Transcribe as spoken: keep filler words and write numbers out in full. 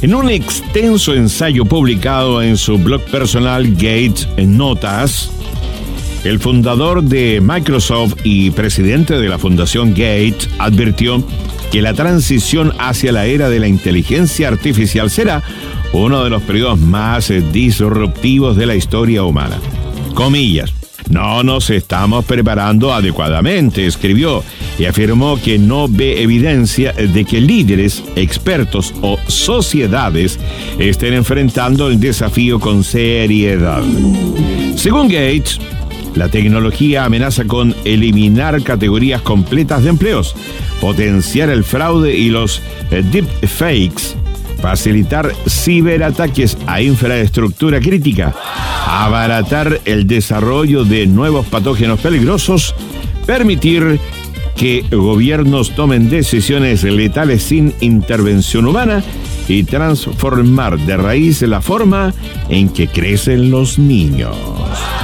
En un extenso ensayo publicado en su blog personal Gates en Notas, el fundador de Microsoft y presidente de la Fundación Gates advirtió que la transición hacia la era de la inteligencia artificial será uno de los periodos más disruptivos de la historia humana. Comillas. No nos estamos preparando adecuadamente, escribió, y afirmó que no ve evidencia de que líderes, expertos o sociedades estén enfrentando el desafío con seriedad. Según Gates, la tecnología amenaza con eliminar categorías completas de empleos, potenciar el fraude y los eh, deepfakes, facilitar ciberataques a infraestructura crítica, abaratar el desarrollo de nuevos patógenos peligrosos, permitir que gobiernos tomen decisiones letales sin intervención humana y transformar de raíz la forma en que crecen los niños.